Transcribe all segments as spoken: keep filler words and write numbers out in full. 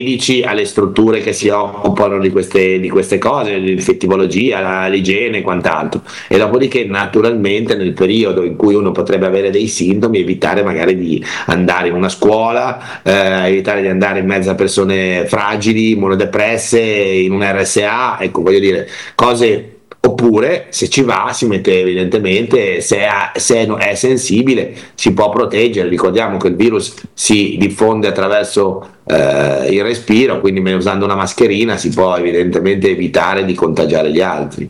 medici alle strutture che si occupano di queste, di queste cose, l'infettivologia, l'igiene e quant'altro, e dopodiché naturalmente nel periodo in cui uno potrebbe avere dei sintomi evitare magari di andare in una scuola, eh, evitare di andare in mezzo a persone fragili, immunodepresse, in un R S A, ecco, voglio dire, cose. Oppure se ci va si mette evidentemente, se, è, se è sensibile si può proteggere. Ricordiamo che il virus si diffonde attraverso eh, il respiro, quindi usando una mascherina si può evidentemente evitare di contagiare gli altri.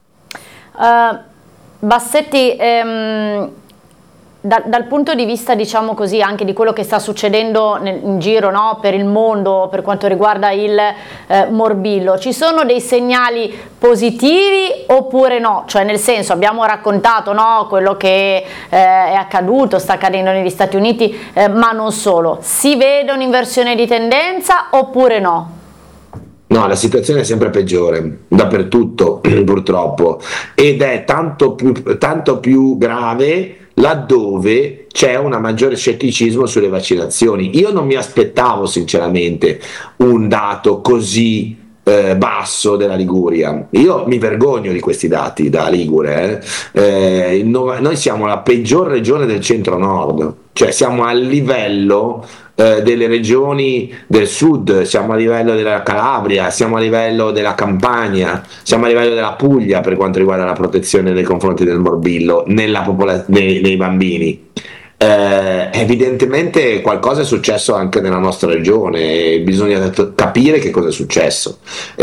uh, Bassetti, ehm, da, dal punto di vista, diciamo così, anche di quello che sta succedendo nel, in giro, no, per il mondo per quanto riguarda il eh, morbillo, ci sono dei segnali positivi oppure no? Cioè, nel senso, abbiamo raccontato, no, quello che eh, è accaduto, sta accadendo negli Stati Uniti, eh, ma non solo. Si vede un'inversione di tendenza oppure no? No, la situazione è sempre peggiore, dappertutto purtroppo, ed è tanto più, tanto più grave laddove c'è un maggiore scetticismo sulle vaccinazioni. Io non mi aspettavo sinceramente un dato così eh, basso della Liguria. Io mi vergogno di questi dati da Ligure. Eh. Eh, no, noi siamo la peggior regione del centro-nord, cioè siamo a livello eh, delle regioni del sud, siamo a livello della Calabria, siamo a livello della Campania, siamo a livello della Puglia per quanto riguarda la protezione nei confronti del morbillo nella popola- nei, nei bambini. Eh, evidentemente qualcosa è successo anche nella nostra regione e bisogna capire che cosa è successo.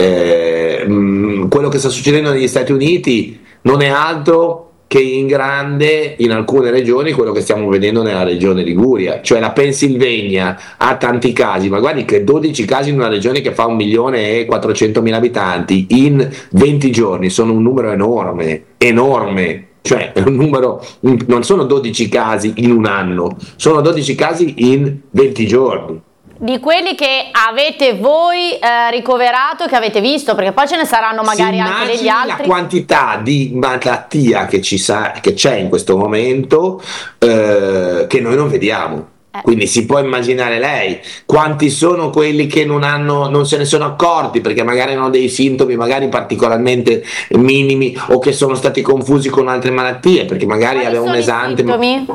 Eh, mh, quello che sta succedendo negli Stati Uniti non è altro che in grande in alcune regioni quello che stiamo vedendo nella regione Liguria, cioè la Pennsylvania ha tanti casi, ma guardi che dodici casi in una regione che fa un milione e quattrocentomila abitanti in venti giorni sono un numero enorme, enorme. Cioè è un numero, non sono dodici casi in un anno, sono dodici casi in venti giorni. Di quelli che avete voi eh, ricoverato, che avete visto, perché poi ce ne saranno magari si anche degli altri. La quantità di malattia che ci sa, che c'è in questo momento eh, che noi non vediamo. Eh. Quindi si può immaginare lei quanti sono quelli che non, hanno, non se ne sono accorti perché magari hanno dei sintomi magari particolarmente minimi o che sono stati confusi con altre malattie perché magari aveva un esantema.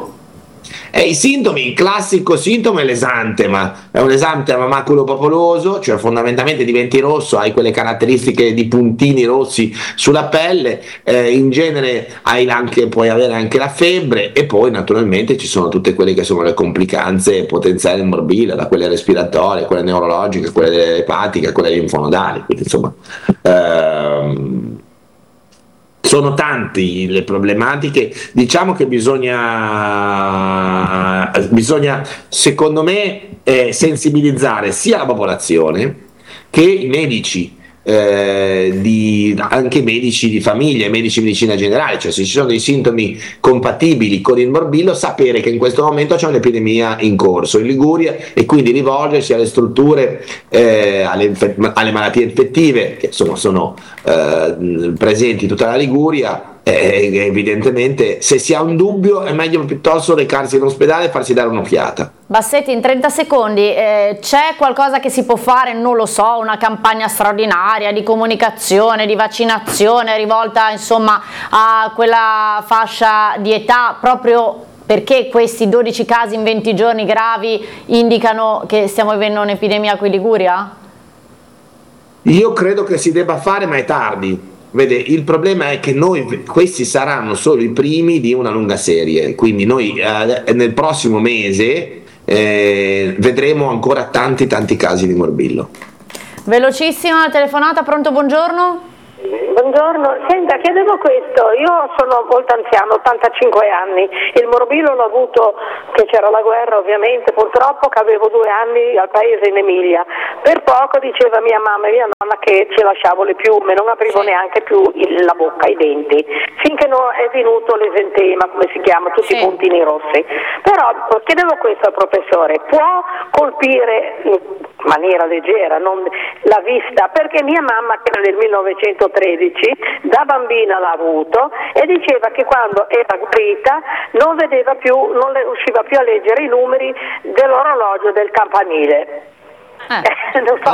E i sintomi, il classico sintomo è l'esantema, è un esantema maculo-papoloso, cioè fondamentalmente diventi rosso, hai quelle caratteristiche di puntini rossi sulla pelle, eh, in genere hai anche, puoi avere anche la febbre e poi naturalmente ci sono tutte quelle che sono le complicanze potenziali del morbillo, da quelle respiratorie, quelle neurologiche, quelle epatiche, quelle linfonodali, quindi insomma ehm, sono tanti le problematiche, diciamo che bisogna, bisogna secondo me eh, sensibilizzare sia la popolazione che i medici, eh, di, anche medici di famiglia, medici di medicina generale, cioè se ci sono dei sintomi compatibili con il morbillo, sapere che in questo momento c'è un'epidemia in corso in Liguria e quindi rivolgersi alle strutture, eh, alle, alle malattie infettive che insomma sono eh, presenti in tutta la Liguria. Eh, evidentemente se si ha un dubbio è meglio piuttosto recarsi in ospedale e farsi dare un'occhiata. Bassetti, in trenta secondi, eh, c'è qualcosa che si può fare, non lo so, una campagna straordinaria di comunicazione, di vaccinazione rivolta insomma a quella fascia di età, proprio perché questi dodici casi in venti giorni gravi indicano che stiamo vivendo un'epidemia qui in Liguria? Io credo che si debba fare, ma è tardi. Vede, il problema è che noi, questi saranno solo i primi di una lunga serie, quindi noi eh, nel prossimo mese eh, vedremo ancora tanti tanti casi di morbillo. Velocissima telefonata, pronto, buongiorno? Buongiorno, senta, chiedevo questo, io sono molto anziano, ottantacinque anni, il morbillo l'ho avuto che c'era la guerra ovviamente, purtroppo che avevo due anni al paese in Emilia, per poco diceva mia mamma e mia nonna che ci lasciavo le piume, non aprivo neanche più il, la bocca, i denti, finché non è venuto l'esentema, come si chiama, tutti sì. I puntini rossi. Però chiedevo questo al professore, può colpire in maniera leggera non la vista, perché mia mamma che nel millenovecentotredici da bambina l'ha avuto e diceva che quando era guarita non vedeva più, non riusciva più a leggere i numeri dell'orologio del campanile. Eh. non so